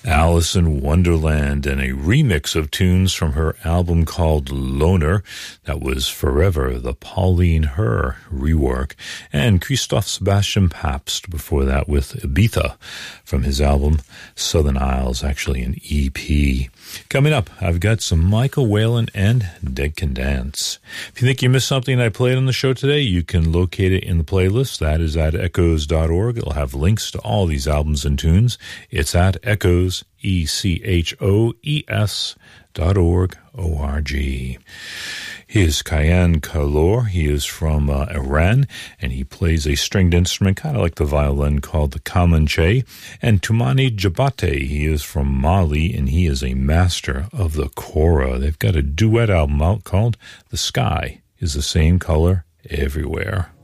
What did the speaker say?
Alice in Wonderland, and a remix of tunes from her album called Loner. That was Forever, the Pauline Her rework. And Christoph Sebastian Pabst before that with Ibiza from his album Southern Isles, actually an EP. Coming up, I've got some Michael Whalen and Dead Can Dance. If you think you missed something I played on the show today, you can locate it in the playlist. That is at echoes.org. It'll have links to all these albums and tunes. It's at echoes, ECHOES.org, O-R-G. He is Kayan Kalor. He is from Iran, and he plays a stringed instrument, kind of like the violin, called the kamanche. And Tumani Jabate, he is from Mali, and he is a master of the kora. They've got a duet album out called The Sky is the Same Color Everywhere.